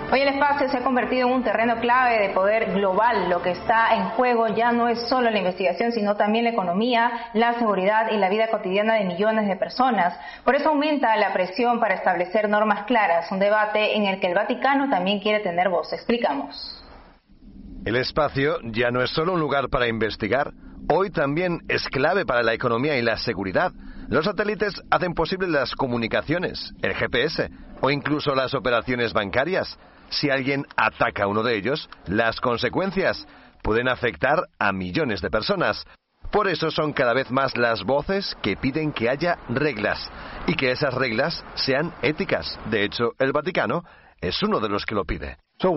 Hoy el espacio se ha convertido en un terreno clave de poder global. Lo que está en juego ya no es solo la investigación, sino también la economía, la seguridad y la vida cotidiana de millones de personas. Por eso aumenta la presión para establecer normas claras, un debate en el que el Vaticano también quiere tener voz. Explicamos. El espacio ya no es solo un lugar para investigar, hoy también es clave para la economía y la seguridad. Los satélites hacen posible las comunicaciones, el GPS o incluso las operaciones bancarias. Si alguien ataca uno de ellos, las consecuencias pueden afectar a millones de personas. Por eso son cada vez más las voces que piden que haya reglas y que esas reglas sean éticas. De hecho, el Vaticano es uno de los que lo pide.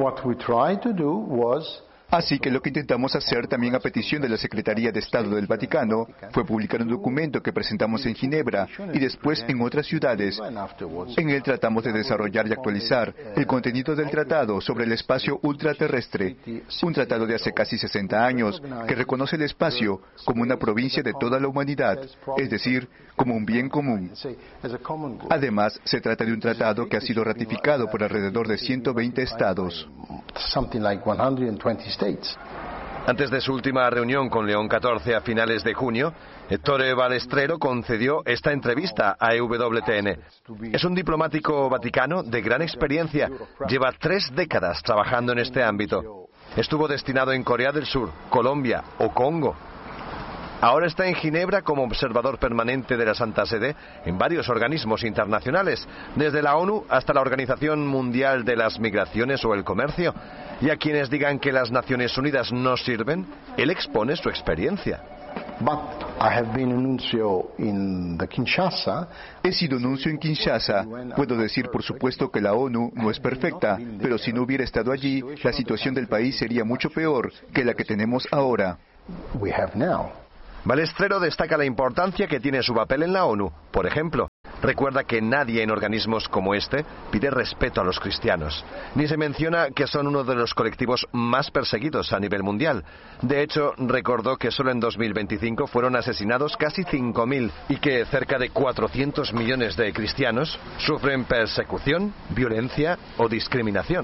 Así que lo que intentamos hacer también a petición de la Secretaría de Estado del Vaticano fue publicar un documento que presentamos en Ginebra y después en otras ciudades. En él tratamos de desarrollar y actualizar el contenido del tratado sobre el espacio ultraterrestre, un tratado de hace casi 60 años que reconoce el espacio como una provincia de toda la humanidad, es decir, como un bien común. Además, se trata de un tratado que ha sido ratificado por alrededor de 120 estados. Antes de su última reunión con León XIV a finales de junio, Ettore Balestrero concedió esta entrevista a EWTN. Es un diplomático vaticano de gran experiencia. Lleva 3 décadas trabajando en este ámbito. Estuvo destinado en Corea del Sur, Colombia o Congo. Ahora está en Ginebra como observador permanente de la Santa Sede en varios organismos internacionales, desde la ONU hasta la Organización Mundial de las Migraciones o el Comercio. Y a quienes digan que las Naciones Unidas no sirven, él expone su experiencia. He sido nuncio en Kinshasa. Puedo decir, por supuesto, que la ONU no es perfecta, pero si no hubiera estado allí, la situación del país sería mucho peor que la que tenemos ahora. Balestrero destaca la importancia que tiene su papel en la ONU. Por ejemplo, recuerda que nadie en organismos como este pide respeto a los cristianos. Ni se menciona que son uno de los colectivos más perseguidos a nivel mundial. De hecho, recordó que solo en 2025 fueron asesinados casi 5.000 y que cerca de 400 millones de cristianos sufren persecución, violencia o discriminación.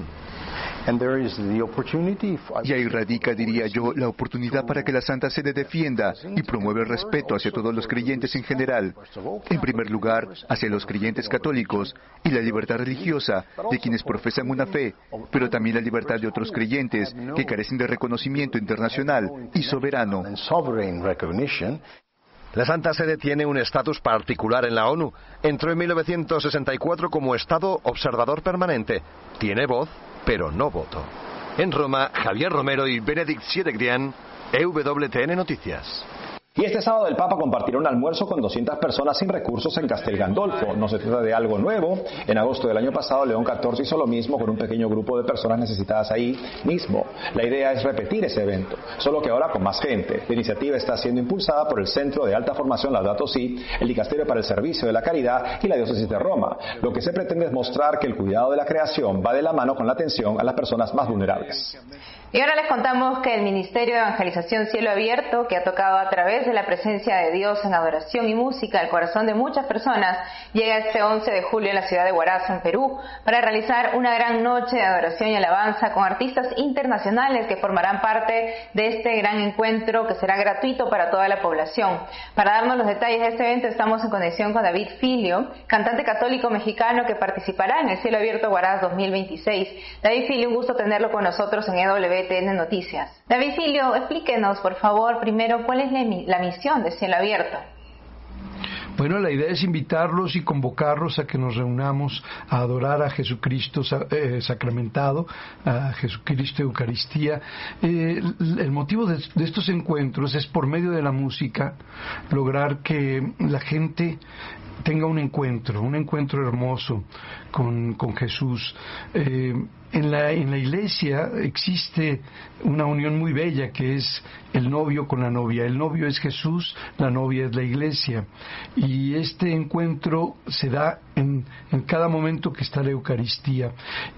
Y ahí radica, diría yo, la oportunidad para que la Santa Sede defienda y promueva el respeto hacia todos los creyentes en general. En primer lugar, hacia los creyentes católicos y la libertad religiosa de quienes profesan una fe, pero también la libertad de otros creyentes que carecen de reconocimiento internacional y soberano. La Santa Sede tiene un estatus particular en la ONU. Entró en 1964 como Estado observador permanente. Tiene voz, pero no voto. En Roma, Javier Romero y Benedict Siedegrian, EWTN Noticias. Y este sábado el Papa compartirá un almuerzo con 200 personas sin recursos en Castel Gandolfo. No se trata de algo nuevo. En agosto del año pasado, León XIV hizo lo mismo con un pequeño grupo de personas necesitadas ahí mismo. La idea es repetir ese evento, solo que ahora con más gente. La iniciativa está siendo impulsada por el Centro de Alta Formación Laudato Si, el Dicasterio para el Servicio de la Caridad y la Diócesis de Roma. Lo que se pretende es mostrar que el cuidado de la creación va de la mano con la atención a las personas más vulnerables. Y ahora les contamos que el Ministerio de Evangelización Cielo Abierto, que ha tocado a través de la presencia de Dios en adoración y música el corazón de muchas personas, llega este 11 de julio a la ciudad de Huaraz, en Perú, para realizar una gran noche de adoración y alabanza con artistas internacionales que formarán parte de este gran encuentro que será gratuito para toda la población. Para darnos los detalles de este evento estamos en conexión con David Filio, cantante católico mexicano que participará en el Cielo Abierto Huaraz 2026. David Filio, un gusto tenerlo con nosotros en EWTN Noticias. David Filio, explíquenos, por favor, primero, ¿cuál es la misión de Cielo Abierto? Bueno, la idea es invitarlos y convocarlos a que nos reunamos a adorar a Jesucristo sacramentado, a Jesucristo Eucaristía. El motivo de estos encuentros es, por medio de la música, lograr que la gente tenga un encuentro hermoso con Jesús. En la iglesia existe una unión muy bella que es el novio con la novia. El novio es Jesús, la novia es la iglesia. Y y este encuentro se da en cada momento que está la Eucaristía,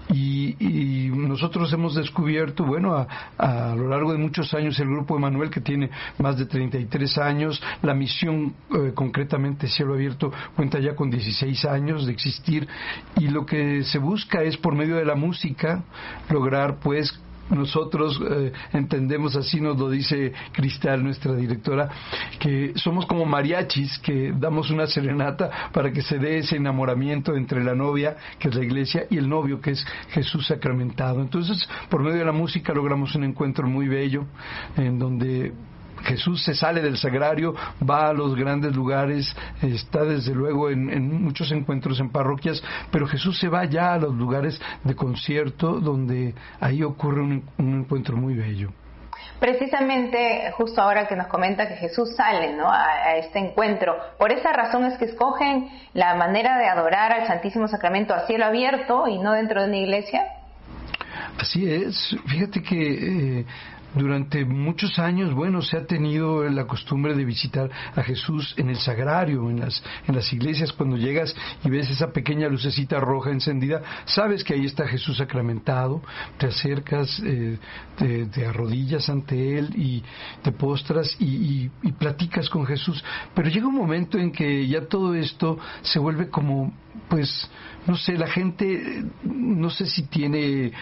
y nosotros hemos descubierto, bueno, a lo largo de muchos años, el Grupo Emanuel, que tiene más de 33 años, la misión concretamente Cielo Abierto cuenta ya con 16 años de existir, y lo que se busca es, por medio de la música, lograr, pues, nosotros entendemos, así nos lo dice Cristal, nuestra directora, que somos como mariachis que damos una serenata para que se dé ese enamoramiento entre la novia, que es la iglesia, y el novio, que es Jesús sacramentado. Entonces, por medio de la música logramos un encuentro muy bello, en donde Jesús se sale del sagrario, va a los grandes lugares, está desde luego en muchos encuentros en parroquias, pero Jesús se va ya a los lugares de concierto, donde ahí ocurre un encuentro muy bello. Precisamente, justo ahora que nos comenta que Jesús sale, ¿no?, a este encuentro, por esa razón es que escogen la manera de adorar al Santísimo Sacramento a cielo abierto y no dentro de una iglesia. Así es, fíjate que durante muchos años, bueno, se ha tenido la costumbre de visitar a Jesús en el sagrario, en las iglesias. Cuando llegas y ves esa pequeña lucecita roja encendida, sabes que ahí está Jesús sacramentado, te acercas, te arrodillas ante Él y te postras y platicas con Jesús. Pero llega un momento en que ya todo esto se vuelve como, pues, no sé, la gente, no sé si tiene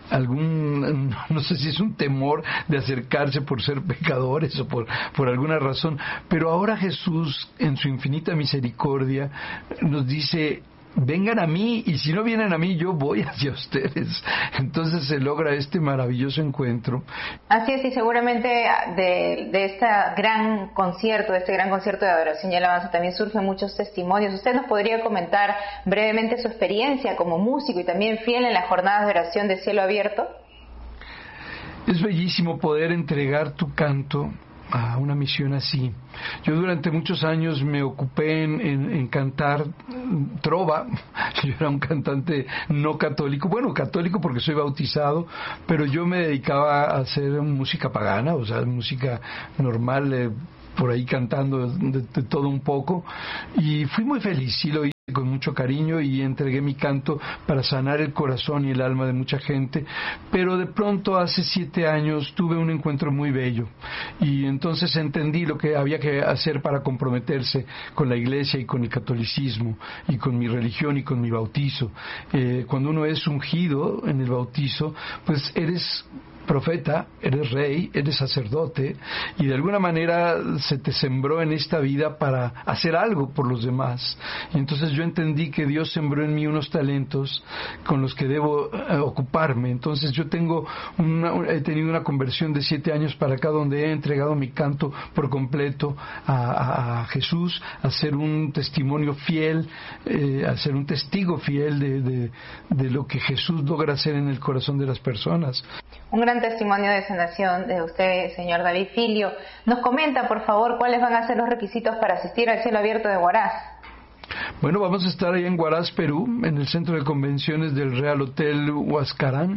no sé si es un temor de acercarse por ser pecadores o por alguna razón, pero ahora Jesús, en su infinita misericordia, nos dice: vengan a mí, y si no vienen a mí, yo voy hacia ustedes. Entonces se logra este maravilloso encuentro. Así es, y seguramente de este gran concierto de adoración y alabanza también surgen muchos testimonios. ¿Usted nos podría comentar brevemente su experiencia como músico y también fiel en las jornadas de oración de Cielo Abierto? Es bellísimo poder entregar tu canto a una misión así. Yo durante muchos años me ocupé en cantar trova. Yo era un cantante no católico, bueno, católico porque soy bautizado, pero yo me dedicaba a hacer música pagana, o sea, música normal, por ahí cantando de todo un poco, y fui muy feliz, sí lo hice con mucho cariño y entregué mi canto para sanar el corazón y el alma de mucha gente. Pero de pronto, hace 7 años, tuve un encuentro muy bello, y entonces entendí lo que había que hacer para comprometerse con la iglesia y con el catolicismo y con mi religión y con mi bautizo. Cuando uno es ungido en el bautizo, pues eres profeta, eres rey, eres sacerdote, y de alguna manera se te sembró en esta vida para hacer algo por los demás. Y entonces yo entendí que Dios sembró en mí unos talentos con los que debo ocuparme. Entonces yo he tenido una conversión de 7 años para acá, donde he entregado mi canto por completo a Jesús, a ser un testimonio fiel, a ser un testigo fiel de lo que Jesús logra hacer en el corazón de las personas. Un gran testimonio de sanación de usted, señor David Filio. Nos comenta, por favor, cuáles van a ser los requisitos para asistir al Cielo Abierto de Huaraz. Bueno, vamos a estar ahí en Huaraz, Perú, en el centro de convenciones del Real Hotel Huascarán,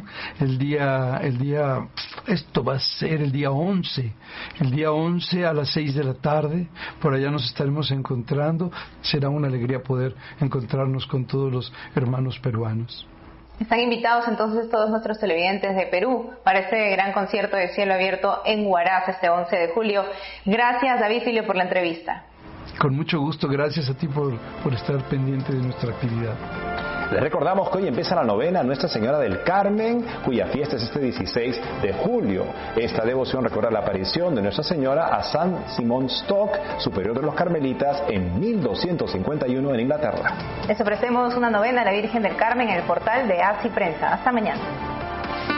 esto va a ser el día 11 a las 6 de la tarde, por allá nos estaremos encontrando. Será una alegría poder encontrarnos con todos los hermanos peruanos. Están invitados entonces todos nuestros televidentes de Perú para este gran concierto de Cielo Abierto en Huaraz este 11 de julio. Gracias, David Filio, por la entrevista. Con mucho gusto, gracias a ti por estar pendiente de nuestra actividad. Les recordamos que hoy empieza la novena Nuestra Señora del Carmen, cuya fiesta es este 16 de julio. Esta devoción recuerda la aparición de Nuestra Señora a San Simón Stock, superior de los Carmelitas, en 1251 en Inglaterra. Les ofrecemos una novena a la Virgen del Carmen en el portal de Haz y Prensa. Hasta mañana.